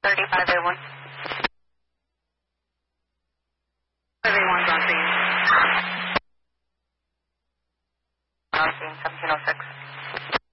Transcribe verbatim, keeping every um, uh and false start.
thirty-five A one. Everyone's on scene. On scene, seventeen oh six.